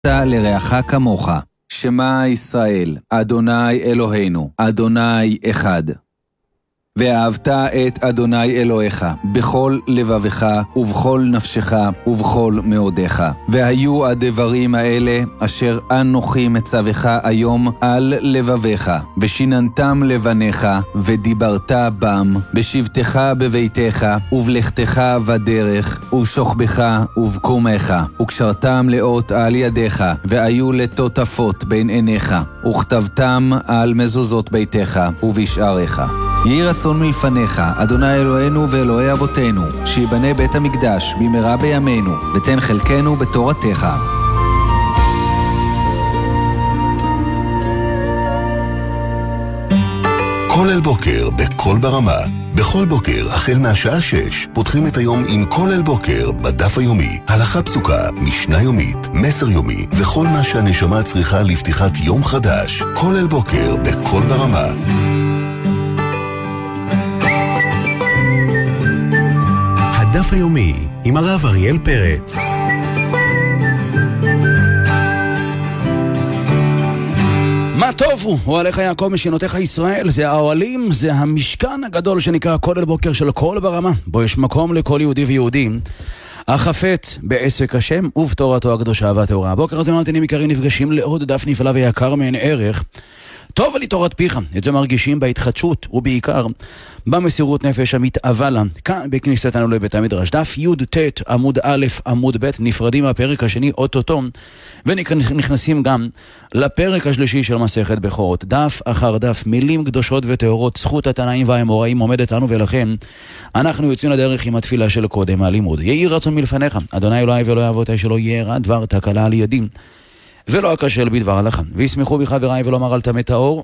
לרעך כמוך. שמע ישראל, אדוני אלוהינו, אדוני אחד. ואהבת את אדוני אלוהיך בכל לבבך ובכל נפשך ובכל מאודך. והיו הדברים האלה אשר אנוכי מצווך היום על לבביך, ושיננתם לבניך, ודיברת בם, בשבתך בביתך, ובלכתך בדרך, ובשוכבך ובקומך, וקשרתם לאות על ידיך, והיו לטוטפות בין עיניך, וכתבתם על מזוזות ביתך ובשעריך. יהי רצון מלפניך, אדוני אלוהינו ואלוהי אבותינו, שיבנה בית המקדש במהרה בימינו, ותן חלקנו בתורתך. כל אל בוקר בכל ברמה. בכל בוקר, החל מהשעה 6, פותחים את היום עם כל אל בוקר בדף היומי. הלכה פסוקה, משנה יומית, מסר יומי, וכל מה שהנשמה צריכה לפתיחת יום חדש. כל אל בוקר בכל ברמה. הדף היומי עם הרב אריאל פרץ. מה טוב הוא, אוהליך יעקב משכנותיך ישראל, זה האוהלים, זה המשכן הגדול שנקרא כל אל בוקר של כל ברמה, בו יש מקום לכל יהודי ויהודי החפץ בעסק השם ובתורתו הקדושה והטהורה. הבוקר הזה ממתינים עיקרים נפגשים לעוד דף נפלא ויקר מעין ערך. טוב לי תורת פיך, את זה מרגישים בהתחדשות ובעיקר במסירות נפש המתאווה לה. כאן בכניסתנו לבית המדרש, דף י' עמוד א' עמוד ב', נפרדים מהפרק השני אוטוטו ונכנסים גם לפרק השלישי של מסכת בכורות. דף אחר דף, מילים קדושות וטהורות, זכות התנאים והאמוראים עומדת לנו, ולכן אנחנו יוצאים לדרך עם התפילה של קודם הלימוד. יהי רצון מלפניך, אדוני אלוהי ואלוהי אבותיי, שלא יהיה רע דבר תקלה על ידי ולא אקשל בדבר הלכה, וישמחו בחבריי ולומר אל תמה טהור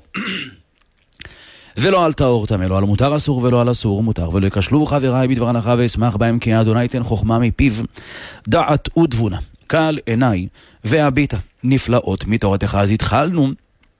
ולא על טהור תמה, לא על מותר אסור ולא על אסור מותר, ולא יקשלו חבריי בדבר הלכה ואשמח בהם, כי אדוני ייתן חוכמה מפיו, דעת ותבונה, קל עיניי והביטה נפלאות מתורתך. אז התחלנו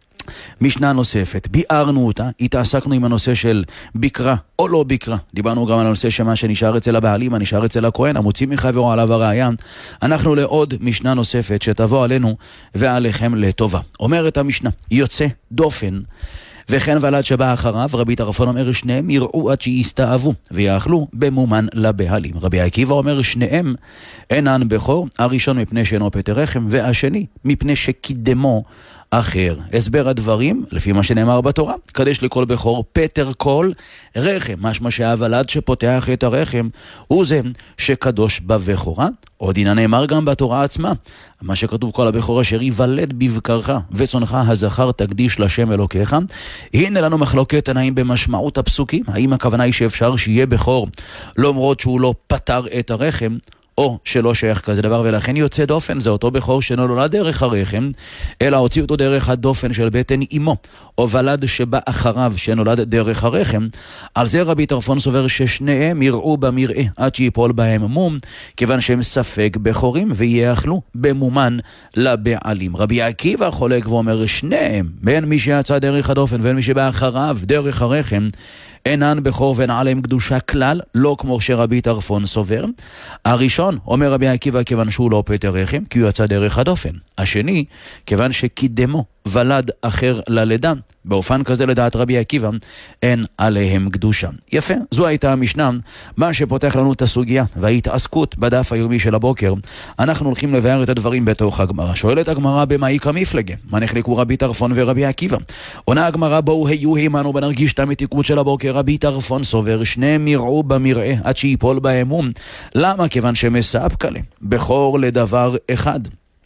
משנה נוספת, ביארנו אותה, התעסקנו עם הנושא של בקרה או לא בקרה, דיברנו גם על הנושא שמה שנשאר אצל הבעלים, הנשאר אצל הכהן, המוציא מחברו עליו הראיה. אנחנו לעוד משנה נוספת שתבוא עלינו ועליכם לטובה. אומרת המשנה, יוצא דופן וכן ולד שבא אחריו, רבי טרפון אומר שניהם יראו עד שיסתאבו ויאכלו במומן לבעלים. רבי עקיבא אומר שניהם אינן בכור, הראשון מפני שאינו פטר רחם, והשני מפני שקידמו אחר. הסבר הדברים, לפי מה שנאמר בתורה, קדש לכל בכור פטר כל רחם, משמע שהוולד שפותח את הרחם הוא זה שקדוש בבכורה. עוד הנה נאמר גם בתורה עצמה, מה שכתוב כל הבכור אשר ייוולד בבקרך וצונך הזכר תקדיש לשם אלוקיך. הנה לנו מחלוקת תנאים במשמעות הפסוקים, האם הכוונה היא שאפשר שיהיה בכור למרות שהוא לא פטר את הרחם, או שלא שייך כזה דבר, ולכן יוצא דופן זה אותו בכור שנולד דרך הרחם, אלא הוציא אותו דרך הדופן של בטן אמו, או ולד שבא אחריו שנולד דרך הרחם. על זה רבי טרפון סובר ששניהם יראו במראה עד שיפול בהם מום, כיוון שהם ספק בכורים ויאכלו במומן לבעלים. רבי עקיבא חולק ואומר שניהם, בין מי שיצא דרך הדופן ובין מי שבא אחריו דרך הרחם, אינן בכור ואין עליהם קדושה כלל, לא כמו שרבי טרפון סובר. הראשון, אומר רבי עקיבא, כיוון שהוא לא פטר רחם, כי הוא יצא דרך הדופן. השני, כיוון שקידמו ולד אחר ללידה, באופן כזה לדעת רבי עקיבא, אין עליהם קדושה. יפה, זו הייתה המשנה, מה שפותח לנו את הסוגיה וההתעסקות בדף היומי של הבוקר. אנחנו הולכים לבאר את הדברים בתוך הגמרא. שואלת הגמרא במאי כמפלגה, מה נחלקו רבי טרפון ורבי עקיבא? עונה הגמרא, בואו היו הימנו ונרגיש את המתיקות של הבוקר. רבי טרפון סובר שניהם יראו במראה עד שיפול בהם מום. למה? כיוון שמספק להם בכור לדבר אחד,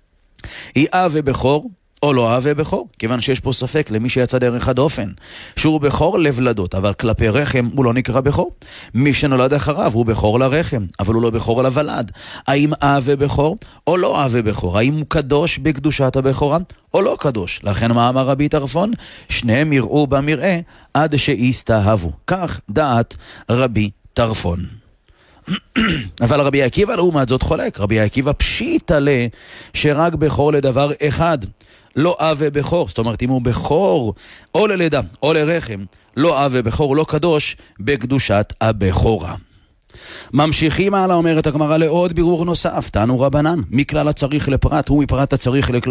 היא אב ובכור או לא אב ובכור, כיוון שיש פה ספק למי שיצא דרך הדופן שהוא בכור לבלדות, אבל כלפי רחם הוא לא נקרא בכור. מי שנולד אחריו הוא בכור לרחם, אבל הוא לא בכור לוולד. האם אב ובכור או לא אב ובכור? האם הוא קדוש בקדושת הבכורה או לא קדוש? לכן מה אמר רבי טרפון? שניהם יראו במראה עד שיסתאבו. כך דעת רבי טרפון. אבל רבי עקיבא לעומת זאת חולק. רבי עקיבא פשיט עלה שרק בכור לדבר אחד, לא אב ובכור. זאת אומרת, אם הוא בכור או ללידה או לרחם, לא אב ובכור, לא קדוש בקדושת הבכורה. ממשיכים הלאה, אומרת הגמרא, לעוד בירור נוסף. תנו רבנן, מכלל הצריך לפרט הוא מפרט הצריך לכלל.